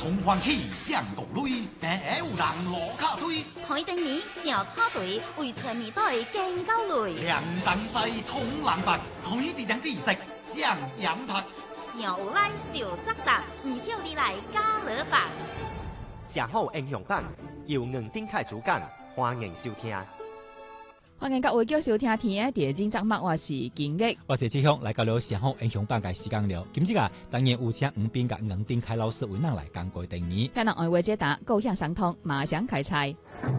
從環起將國旅，並有人羅卡推。 海丁米小草隊為全面隊更高類。 兩等西通藍白，推地兩地食將羊拍。 小拉就責答，唔曉你來加勒白。 上好英雄榜由吳丁凱主講，歡迎收聽。 歡迎各位繼續收聽天嘅第二集節目，我是金玉， 我是志雄，來到了上好英雄榜嘅時間了。今次啊，當然有請吳斌甲吳丁凱老師為咱來講過定義。 聽人愛話解答，高向上通，馬上開賽。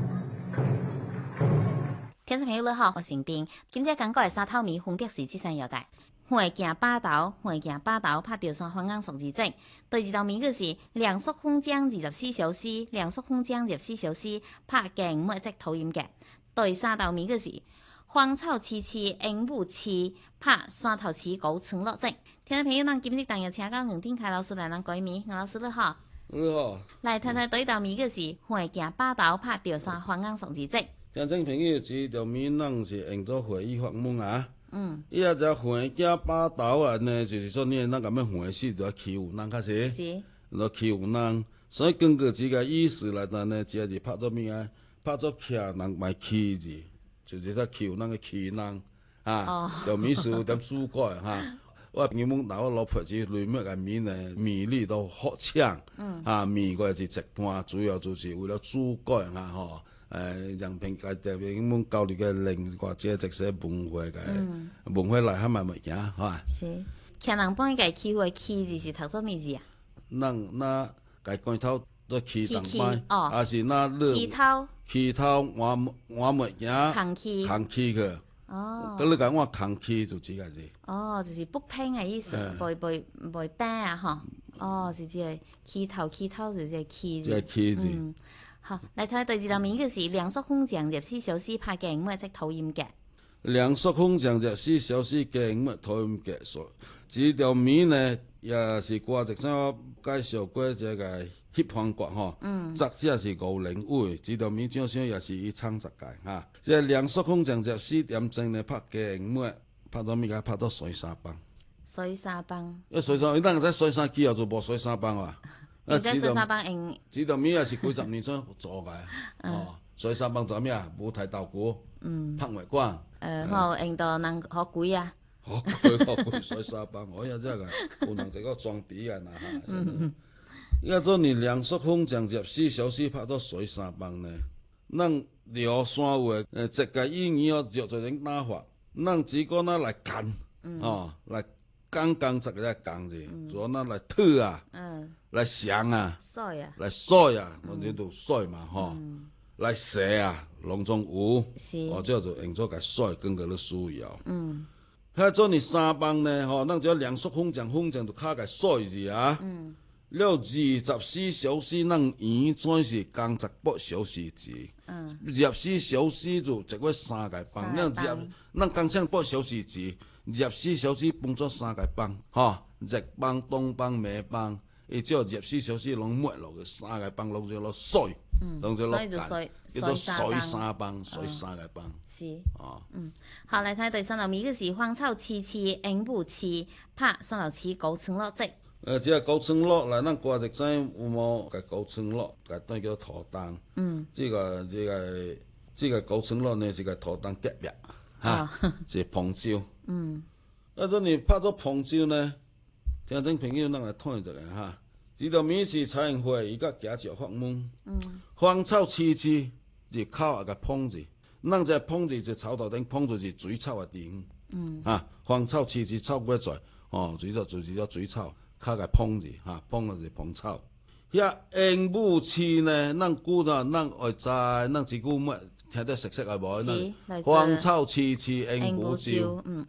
聽眾朋友你好，我是丁。今次講過係沙頭米分別是這三樣嘅。會行把刀拍掉山方硬熟字跡。第二道米嘅是涼縮空漿24小時，涼縮空漿24小時拍鏡末即討厭嘅。第三道米嘅是荒草萋萋鸚鵡翅，拍山頭刺高村落跡。聽眾朋友，咱今日當然請到吳丁凱老師來咱改米，吳老師你好。 你好。來睇睇第一道米嘅是會行把刀拍掉山方硬熟字跡。 聽眾朋友，這道米咱是用作會議發問啊。伊啊只會行把刀啊呢，就是說你咱咁樣會死就要欺負人，確實。 是。 就欺負人，所以根據這個意思來講呢，只係拍咗咩啊？拍咗徛人賣欺字，就是說欺負人嘅欺人啊。條米是有點疏改哈。我原本打我老婆子裏面嘅米呢，米粒都好搶。米個是直盤，主要就是為了疏改哈吼。人平界特別咁樣教育嘅另或者直寫文化嘅文化內涵咪物件，係嘛？ 是，徛人幫伊個欺負欺字是讀做咩字啊？ 那個罐頭做欺人擺，還是那欺頭換物件？扛欺去。哦。咁你講我扛欺就幾個字？ 哦，就是不拼嘅意思，背拼啊，嗬。哦，是即個欺頭就是即個欺字。即係欺字。 好，嚟睇第二道米嘅是涼縮空漿24小時拍鏡末即討厭嘅。 涼縮空漿24小時鏡末討厭嘅，所以這道米呢也是掛直上介紹過這個翕方角嗬。作者是吳玲偉，這道米照相也是以創作嘅嚇。這涼縮空漿24點鐘呢拍鏡末，拍到咩嘅？拍到水沙棒。水沙棒。因水沙，你當時水沙機又做無水沙棒啊？ 而且水沙棒用， 這道米也是幾十年前做嘅。水沙棒做咩啊？舞台道具，拍外觀。 好用到人好貴啊！ 好貴水沙棒，我也真係有人這個裝備嘅嗱。要做你涼縮空漿24小時拍到水沙棒呢？咱聊山話這個意義要就種打法，咱只個那來幹，來剛這個在講字，做那來推啊。來想啊，來衰啊，我哋都衰嘛，吼！來寫啊，攏總有，或者就用咗個衰，根據你需要。喺做你三棒呢，吼，咱只涼縮空漿就卡個衰字啊。24小時，咱圓轉是工18小時字。24小時就一個三個棒，咱工上8小時字，24小時分做三個棒，吼，日棒、東棒、晚棒。伊只要24小時攏抹落去三個棒，攏就落水，攏就落乾，叫做水三棒，水三個棒。 是。好，嚟睇第三道米嘅是荒草萋萋鸚鵡翅，拍山頭刺高村落跡。 這個高村落來，咱掛一隻有冇個高村落，個當叫土當。這個高村落呢是個土當隔壁，是彭州。咁你拍到彭州呢？聽眾朋友，咱來討論一下哈。這道米是採用會伊個假石發問。荒草萋萋是靠一個碰字，咱這碰字就草頭頂碰就是水草嘅頂。荒草萋萋草過在，水草就是叫水草，靠個碰字哈，碰就是碰草。遐鸚鵡翅呢，咱古啦，咱會知，咱只古乜聽得熟悉係無？荒草萋萋鸚鵡翅。